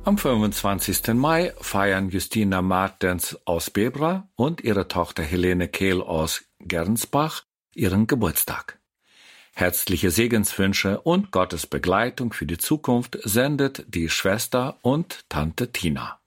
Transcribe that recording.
Am 25. Mai feiern Justina Martens aus Bebra und ihre Tochter Helene Kehl aus Gernsbach ihren Geburtstag. Herzliche Segenswünsche und Gottes Begleitung für die Zukunft sendet die Schwester und Tante Tina.